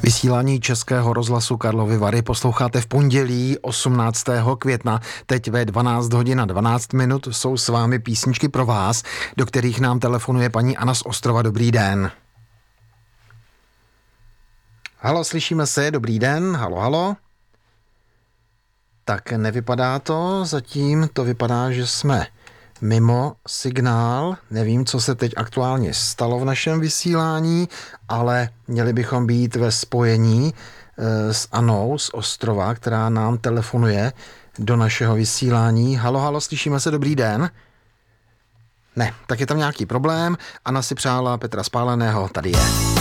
Vysílání Českého rozhlasu Karlovy Vary posloucháte v pondělí 18. května. Teď ve 12 hodin a 12 minut jsou s vámi písničky pro vás, do kterých nám telefonuje paní Anna z Ostrova. Dobrý den. Halo, slyšíme se, dobrý den, halo. Tak nevypadá to, zatím to vypadá, že jsme mimo signál. Nevím, co se teď aktuálně stalo v našem vysílání, ale měli bychom být ve spojení s Anou z Ostrova, která nám telefonuje do našeho vysílání. Halo, slyšíme se, dobrý den. Ne, tak je tam nějaký problém. Anna si přála Petra Spáleného, tady je.